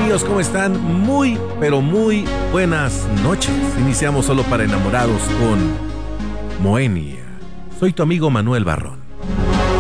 amigos? ¿Cómo están? Muy, pero muy buenas noches. Iniciamos Solo para Enamorados con Moenia. Soy tu amigo Manuel Barrón.